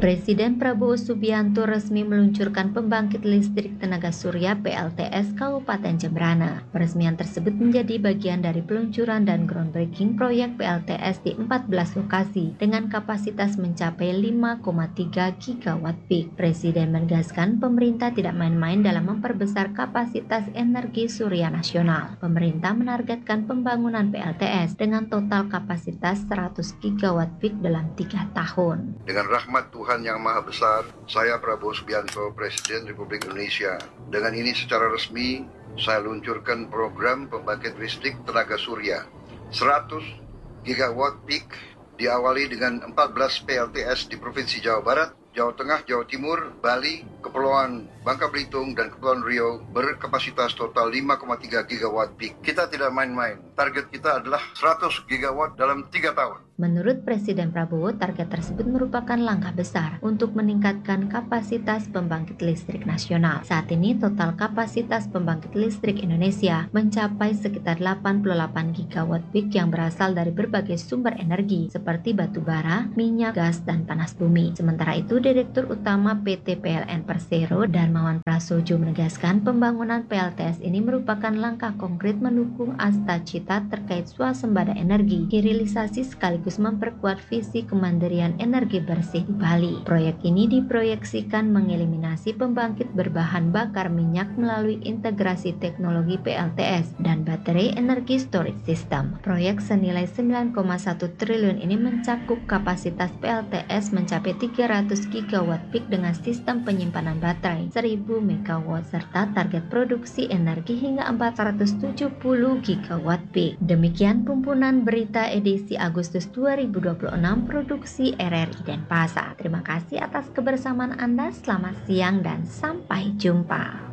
Presiden Prabowo Subianto resmi meluncurkan pembangkit listrik tenaga surya PLTS Kabupaten Jembrana. Peresmian tersebut menjadi bagian dari peluncuran dan groundbreaking proyek PLTS di 14 lokasi dengan kapasitas mencapai 5,3 gigawatt peak. Presiden menegaskan pemerintah tidak main-main dalam memperbesar kapasitas energi surya nasional. Pemerintah menargetkan pembangunan PLTS dengan total kapasitas 100 gigawatt peak dalam 3 tahun. Dengan rahmat Tuhan Yang Maha Besar, saya Prabowo Subianto, Presiden Republik Indonesia. Dengan ini secara resmi, saya luncurkan program pembangkit listrik tenaga surya 100 gigawatt peak, diawali dengan 14 PLTS di Provinsi Jawa Barat, Jawa Tengah, Jawa Timur, Bali, Kepulauan Bangka Belitung, dan Kepulauan Riau berkapasitas total 5,3 gigawatt peak. Kita tidak main-main. Target kita adalah 100 gigawatt dalam 3 tahun. Menurut Presiden Prabowo, target tersebut merupakan langkah besar untuk meningkatkan kapasitas pembangkit listrik nasional. Saat ini total kapasitas pembangkit listrik Indonesia mencapai sekitar 88 gigawatt peak yang berasal dari berbagai sumber energi seperti batu bara, minyak, gas, dan panas bumi. Sementara itu, Direktur Utama PT PLN Persero Darmawan Prasojo menegaskan pembangunan PLTS ini merupakan langkah konkret mendukung cita-cita terkait swasembada energi, hilirisasi sekaligus memperkuat visi kemandirian energi bersih di Bali. Proyek ini diproyeksikan mengeliminasi pembangkit berbahan bakar minyak melalui integrasi teknologi PLTS dan baterai energi storage system. Proyek senilai 9,1 triliun ini mencakup kapasitas PLTS mencapai 300 gigawatt peak dengan sistem penyimpanan baterai 1000 megawatt serta target produksi energi hingga 470 gigawatt peak. Demikian pumpunan berita edisi Agustus 2026 produksi RRI Denpasar. Terima kasih atas kebersamaan Anda, selamat siang dan sampai jumpa.